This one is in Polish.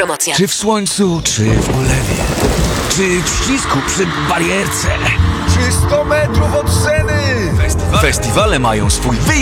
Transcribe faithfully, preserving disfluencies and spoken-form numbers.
Promocja. Czy w słońcu, czy w ulewie, czy w ścisku przy barierce. Czy sto metrów od sceny? Festiwale mają swój wyjątkowy